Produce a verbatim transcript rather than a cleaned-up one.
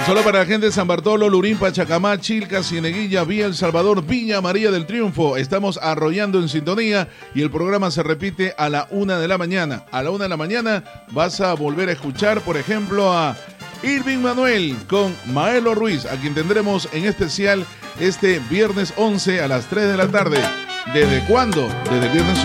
Solo para la gente de San Bartolo, Lurín, Pachacamá, Chilca, Cieneguilla, Villa El Salvador, Viña María del Triunfo. Estamos arrollando en sintonía y el programa se repite a la una de la mañana. A la una de la mañana vas a volver a escuchar, por ejemplo, a Irving Manuel con Maelo Ruiz, a quien tendremos en especial este viernes once a las tres de la tarde. ¿Desde cuándo? Desde el viernes